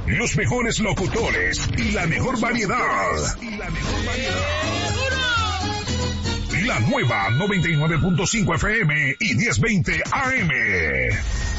los mejores locutores y la mejor variedad. La nueva 99.5 FM y 1020 AM.